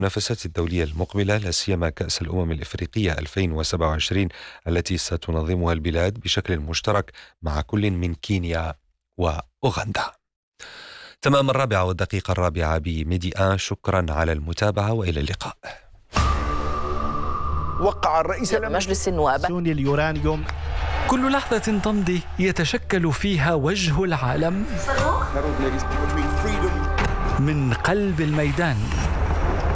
المنافسات الدولية المقبلة، لا سيما كأس الأمم الإفريقية 2027 التي ستنظمها البلاد بشكل مشترك مع كل من كينيا وأوغندا. تمام 4:04 بميدي. شكرا على المتابعة وإلى اللقاء. وقع الرئيس مجلس النواب سوني اليورانيوم. كل لحظة تمضي يتشكل فيها وجه العالم من قلب الميدان.